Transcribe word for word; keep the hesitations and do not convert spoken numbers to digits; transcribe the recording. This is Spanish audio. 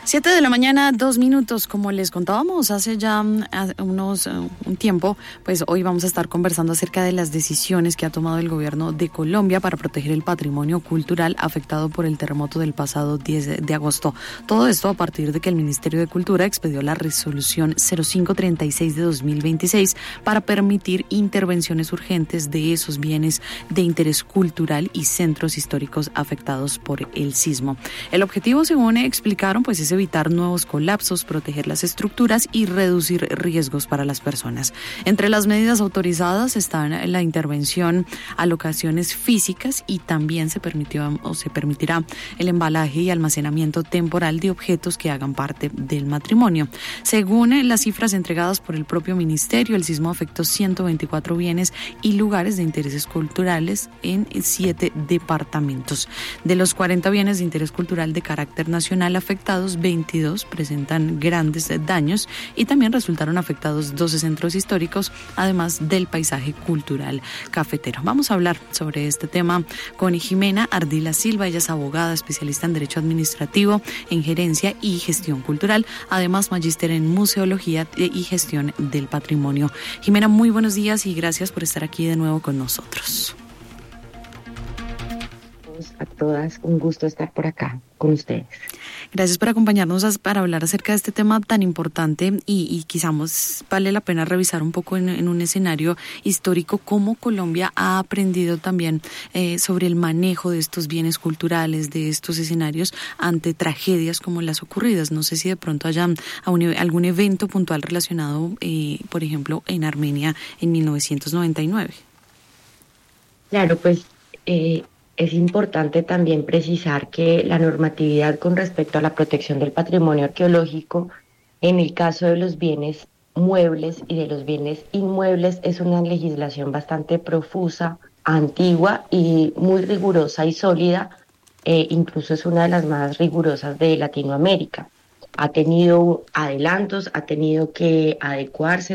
Siete de la mañana, dos minutos. Como les contábamos hace ya unos uh, un tiempo, pues hoy vamos a estar conversando acerca de las decisiones que ha tomado el gobierno de Colombia para proteger el patrimonio cultural afectado por el terremoto del pasado diez de agosto. Todo esto a partir de que el Ministerio de Cultura expedió la resolución cero cinco treinta y seis de dos mil veintiséis para permitir intervenciones urgentes de esos bienes de interés cultural y centros históricos afectados por el sismo. El objetivo, según explicaron, pues es evitar nuevos colapsos, proteger las estructuras y reducir riesgos para las personas. Entre las medidas autorizadas están la intervención a locaciones físicas y también se permitió o se permitirá el embalaje y almacenamiento temporal de objetos que hagan parte del patrimonio. Según las cifras entregadas por el propio ministerio, el sismo afectó ciento veinticuatro bienes y lugares de intereses culturales en siete departamentos. De los cuarenta bienes de interés cultural de carácter nacional afectados, veintidós presentan grandes daños y también resultaron afectados doce centros históricos, además del paisaje cultural cafetero. Vamos a hablar sobre este tema con Jimena Ardila Silva. Ella es abogada, especialista en Derecho Administrativo, en Gerencia y Gestión Cultural, además magíster en Museología y Gestión del Patrimonio. Jimena, muy buenos días y gracias por estar aquí de nuevo con nosotros. A todas, un gusto estar por acá con ustedes. Gracias por acompañarnos para hablar acerca de este tema tan importante y, y quizás vale la pena revisar un poco en, en un escenario histórico cómo Colombia ha aprendido también eh, sobre el manejo de estos bienes culturales, de estos escenarios ante tragedias como las ocurridas. No sé si de pronto haya un, algún evento puntual relacionado, eh, por ejemplo, en Armenia en mil novecientos noventa y nueve. Claro, pues eh, es importante también precisar que la normatividad con respecto a la protección del patrimonio arqueológico, en el caso de los bienes muebles y de los bienes inmuebles, es una legislación bastante profusa, antigua y muy rigurosa y sólida, eh, incluso es una de las más rigurosas de Latinoamérica. Ha tenido adelantos, ha tenido que adecuarse